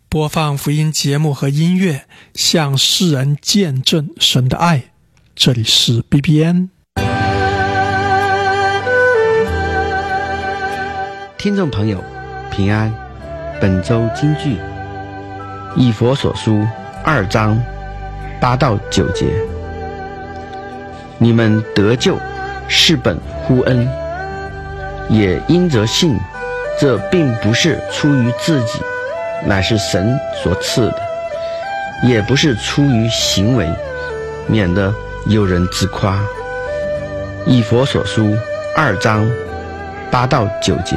播放福音节目和音乐，向世人见证神的爱。这里是 BBN。 听众朋友平安，本周金句以弗所书2章8到9节。你们得救是本乎恩，也因着信，这并不是出于自己，乃是神所赐的，也不是出于行为，免得有人自夸。以弗所书2章8到9节。